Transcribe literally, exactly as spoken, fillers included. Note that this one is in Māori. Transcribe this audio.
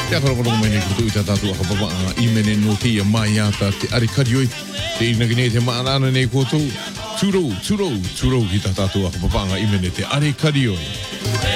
Te akora kono mene kutu i tātātu a hapapa i mene no te ia mai ata te arikarioi. Te inagine te maanana nei koutou. Tūrou, tūrou, tūrou ki tātātu a hapapa i mene te arikarioi.